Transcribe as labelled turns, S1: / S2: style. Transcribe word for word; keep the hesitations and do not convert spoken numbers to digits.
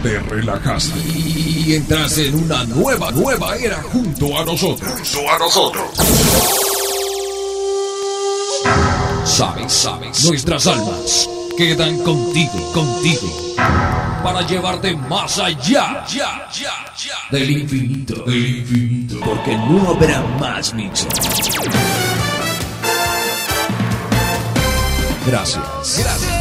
S1: te relajaste y entraste en una nueva, nueva era junto a nosotros. Junto a nosotros. Sabes, sabes, nuestras almas quedan contigo, contigo, para llevarte más allá, ya, ya, ya, del infinito, del infinito, porque no habrá más mixos. Gracias. Gracias.